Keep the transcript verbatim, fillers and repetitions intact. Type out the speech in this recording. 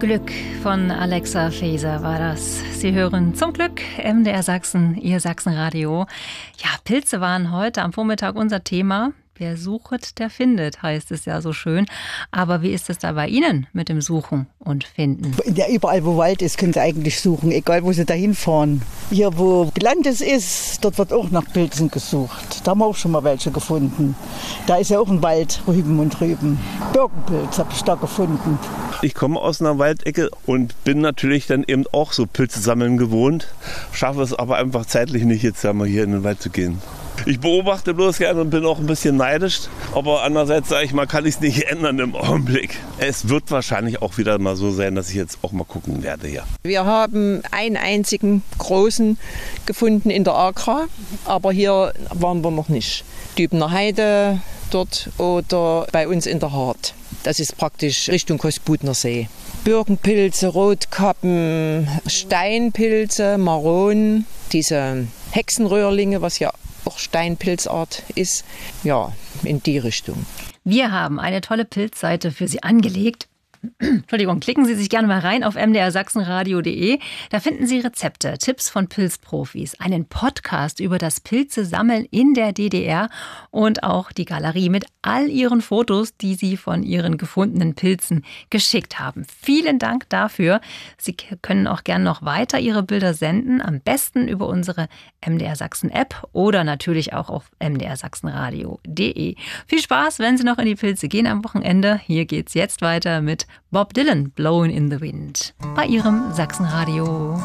Glück von Alexa Faeser war das. Sie hören zum Glück M D R Sachsen, Ihr Sachsenradio. Ja, Pilze waren heute am Vormittag unser Thema. Wer sucht, der findet, heißt es ja so schön. Aber wie ist es da bei Ihnen mit dem Suchen und Finden? Ja, überall, wo Wald ist, können Sie eigentlich suchen, egal wo Sie da hinfahren. Hier, wo Landes ist, dort wird auch nach Pilzen gesucht. Da haben wir auch schon mal welche gefunden. Da ist ja auch ein Wald, rüben und drüben. Birkenpilz habe ich da gefunden. Ich komme aus einer Waldecke und bin natürlich dann eben auch so Pilze sammeln gewohnt. Schaffe es aber einfach zeitlich nicht, jetzt ja mal hier in den Wald zu gehen. Ich beobachte bloß gerne und bin auch ein bisschen neidisch, aber andererseits sage ich mal, kann ich es nicht ändern im Augenblick. Es wird wahrscheinlich auch wieder mal so sein, dass ich jetzt auch mal gucken werde hier. Wir haben einen einzigen großen gefunden in der Agra, aber hier waren wir noch nicht. Dübener Heide dort oder bei uns in der Hart. Das ist praktisch Richtung Kostbudner See. Birkenpilze, Rotkappen, Steinpilze, Maronen, diese Hexenröhrlinge, was ja auch Steinpilzart ist, ja, in die Richtung. Wir haben eine tolle Pilzseite für Sie angelegt. Entschuldigung, klicken Sie sich gerne mal rein auf m d r sachsenradio punkt d e. Da finden Sie Rezepte, Tipps von Pilzprofis, einen Podcast über das Pilzesammeln in der D D R und auch die Galerie mit all Ihren Fotos, die Sie von Ihren gefundenen Pilzen geschickt haben. Vielen Dank dafür. Sie können auch gerne noch weiter Ihre Bilder senden, am besten über unsere M D R Sachsen App oder natürlich auch auf m d r sachsenradio punkt d e. Viel Spaß, wenn Sie noch in die Pilze gehen am Wochenende. Hier geht's jetzt weiter mit Bob Dylan, Blowing in the Wind, bei Ihrem Sachsenradio.